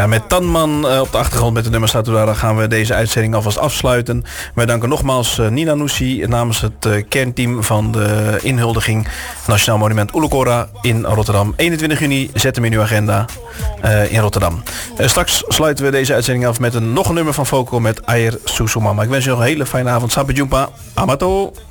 Ja, met Tanman op de achtergrond met de nummer Statura gaan we deze uitzending alvast afsluiten. Wij danken nogmaals Nina Noussi namens het kernteam van de inhuldiging Nationaal Monument Oelekora in Rotterdam. 21 juni, zet hem in uw agenda in Rotterdam. Straks sluiten we deze uitzending af met nog een nummer van Foco met Air Susumama. Ik wens je nog een hele fijne avond. Sampai jumpa. Amato.